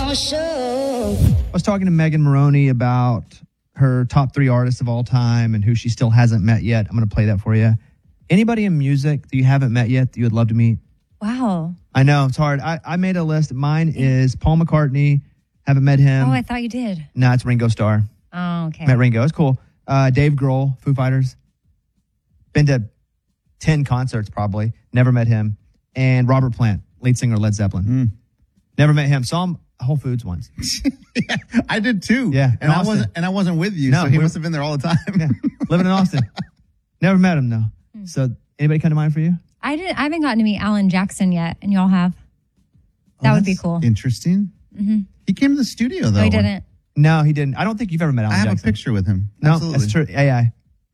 Show. I was talking to Megan Maroney about her top 3 artists of all time and who she still hasn't met yet. I'm going to play that for you. Anybody in music that you haven't met yet that you would love to meet? Wow. I know, it's hard. I made a list. Mine is Paul McCartney. Haven't met him. Oh, I thought you did. No, it's Ringo Starr. Oh, okay. Met Ringo. It's cool. Dave Grohl, Foo Fighters. Been to 10 concerts probably. Never met him. And Robert Plant, lead singer of Led Zeppelin. Never met him. Saw him Whole Foods once. Yeah, I did too. Yeah, and I wasn't with you, No, so he must have been there all the time. Yeah, living in Austin. Never met him though. So anybody come to mind for you? I haven't gotten to meet Alan Jackson yet, and y'all have. That would be cool. Interesting. Mm-hmm. He came to the studio though. No, he didn't. No, he didn't. I don't think you've ever met Alan I have Jackson. a picture with him. No, Absolutely. that's true. AI.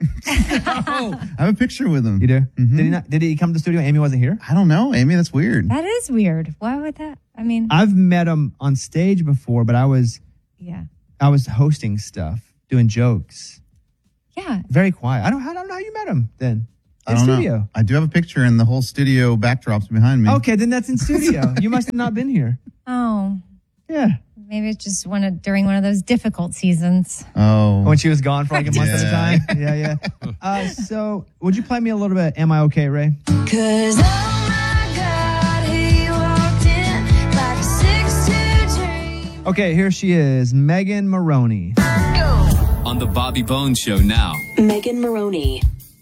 I have a picture with him. You do? Mm-hmm. Did he not? Did he come to the studio? Amy wasn't here. I don't know, Amy. That's weird. That is weird. Why would that? I mean, I've met him on stage before, but I was yeah. hosting stuff, doing jokes. Yeah. Very quiet. I don't know how you met him then. I In don't studio. know. I do have a picture, and the whole studio backdrop's behind me. Okay, then that's in studio. You must have not been here. Oh, Yeah. maybe it's just during one of those difficult seasons. Oh. When she was gone for like a month at a Yeah. time. Yeah. So would you play me a little bit? Am I okay, Ray? Cause oh my God, he walked in like a 6'2" dream. Okay, here she is, Megan Maroney. On the Bobby Bones Show now. Megan Maroney.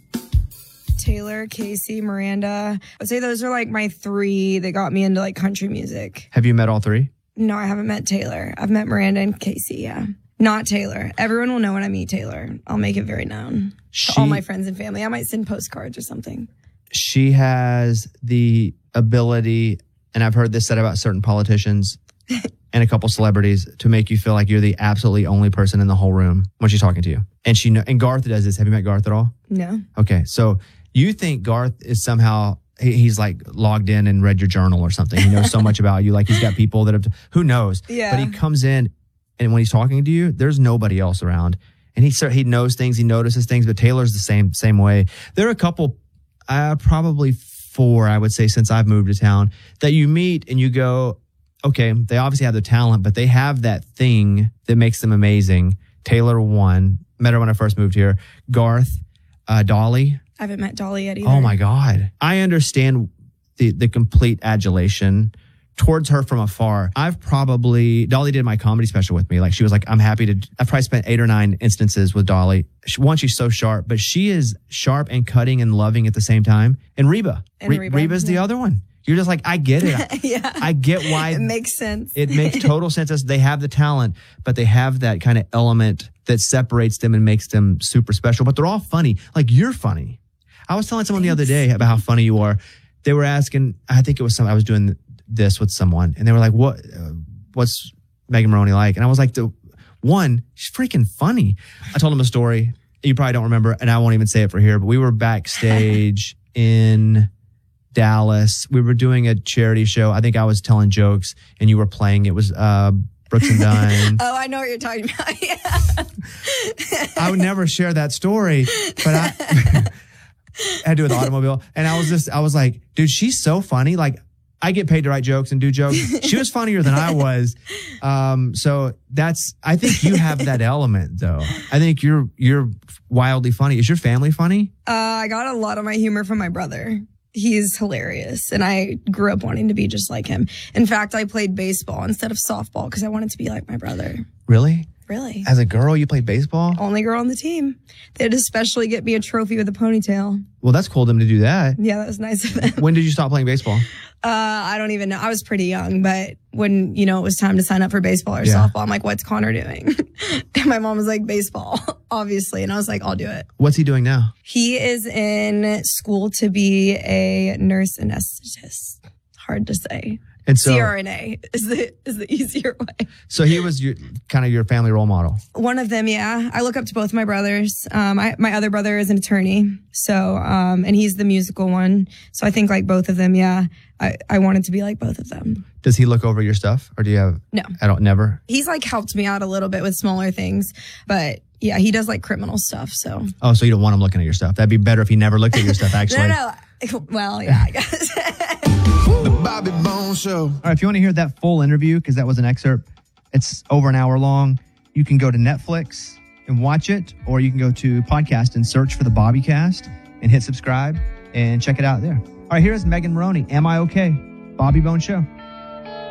Taylor, Casey, Miranda. I'd say those are like my 3 that got me into like country music. Have you met all 3? No, I haven't met Taylor. I've met Miranda and Casey, yeah. Not Taylor. Everyone will know when I meet Taylor. I'll make it very known to all my friends and family. I might send postcards or something. She has the ability, and I've heard this said about certain politicians and a couple celebrities, to make you feel like you're the absolutely only person in the whole room when she's talking to you. And Garth does this. Have you met Garth at all? No. Okay, so you think Garth is somehow, he's like logged in and read your journal or something. He knows so much about you. Like he's got people that have, who knows? Yeah. But he comes in, and when he's talking to you, there's nobody else around. And he knows things, he notices things, but Taylor's the same way. There are a couple, probably 4, I would say, since I've moved to town, that you meet and you go, okay, they obviously have the talent, but they have that thing that makes them amazing. Taylor, one, met her when I first moved here. Garth, Dolly. I haven't met Dolly yet either. Oh my God. I understand the complete adulation towards her from afar. Dolly did my comedy special with me. Like she was like, I've probably spent 8 or 9 instances with Dolly. One, she's so sharp, but she is sharp and cutting and loving at the same time. And Reba. Reba's the other one. You're just like, I get it. Yeah. I get why. It makes sense. It makes total sense. They have the talent, but they have that kind of element that separates them and makes them super special. But they're all funny. Like you're funny. I was telling someone the other day about how funny you are. They were asking, I think it was I was doing this with someone, and they were like, what's Megan Maroney like? And I was like, she's freaking funny. I told them a story. You probably don't remember, and I won't even say it for here, but we were backstage in Dallas. We were doing a charity show. I think I was telling jokes and you were playing. It was Brooks and Dunn. Oh, I know what you're talking about. Yeah. I would never share that story, but I had to do with the automobile. And I was like, dude, she's so funny. Like I get paid to write jokes and do jokes. She was funnier than I was. So I think you have that element though. I think you're wildly funny. Is your family funny? I got a lot of my humor from my brother. He's hilarious, and I grew up wanting to be just like him. In fact, I played baseball instead of softball because I wanted to be like my brother. Really? Really? As a girl, you played baseball? Only girl on the team. They'd especially get me a trophy with a ponytail. Well, that's cool of them to do that. Yeah, that was nice of them. When did you stop playing baseball? I don't even know. I was pretty young, but when, it was time to sign up for baseball or softball, I'm like, what's Connor doing? And my mom was like, baseball, obviously. And I was like, I'll do it. What's he doing now? He is in school to be a nurse anesthetist. Hard to say. And so, CRNA is the easier way. So he was your family role model. One of them, yeah. I look up to both my brothers. My other brother is an attorney, so and he's the musical one. So I think like both of them, yeah. I wanted to be like both of them. Does he look over your stuff, or do you have? No, I don't. Never. He's like helped me out a little bit with smaller things, but yeah, he does like criminal stuff. So. Oh, so you don't want him looking at your stuff? That'd be better if he never looked at your stuff. Actually. No. Well, yeah, I guess. The Bobby Bones Show. All right, if you want to hear that full interview, because that was an excerpt, It's over an hour long. You can go to Netflix and watch it, or you can go to podcast and search for the Bobbycast and hit subscribe and check it out there. All right, here's Megan Maroney. Am I okay? Bobby Bone Show.